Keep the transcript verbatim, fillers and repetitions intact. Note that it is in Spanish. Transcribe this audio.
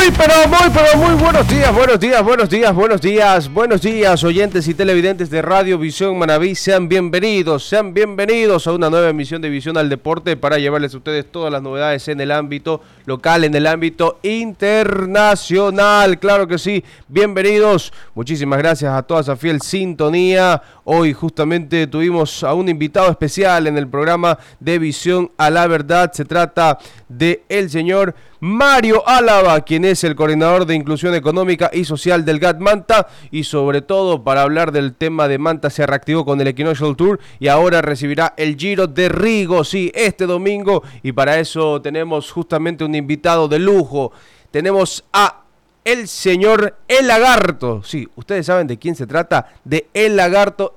pero muy, pero muy buenos días, buenos días, buenos días, buenos días, buenos días, oyentes y televidentes de Radio Visión Manabí, sean bienvenidos, sean bienvenidos a una nueva emisión de Visión al Deporte para llevarles a ustedes todas las novedades en el ámbito local, en el ámbito internacional, claro que sí, bienvenidos, muchísimas gracias a toda esa fiel sintonía. Hoy justamente tuvimos a un invitado especial en el programa de Visión a la Verdad, se trata de el señor Mario Álava, quien es el coordinador de Inclusión Económica y Social del G A T Manta, y sobre todo para hablar del tema de Manta se reactivó con el Equinoctial Tour y ahora recibirá el Giro de Rigo, sí, este domingo, y para eso tenemos justamente un invitado de lujo, tenemos a el señor El Lagarto, sí, ustedes saben de quién se trata, de El Lagarto,